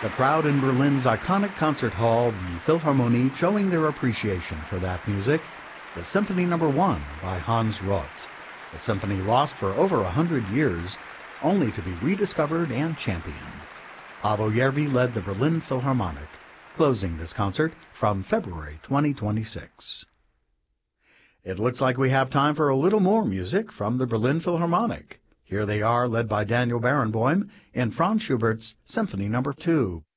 The crowd in Berlin's iconic concert hall, the Philharmonie, showing their appreciation for that music, the Symphony No. 1 by Hans Roth, a symphony lost for over 100 years, only to be rediscovered and championed. Paavo Järvi led the Berlin Philharmonic, closing this concert from February 2026. It looks like we have time for a little more music from the Berlin Philharmonic. Here they are, led by Daniel Barenboim in Franz Schubert's Symphony No. 2.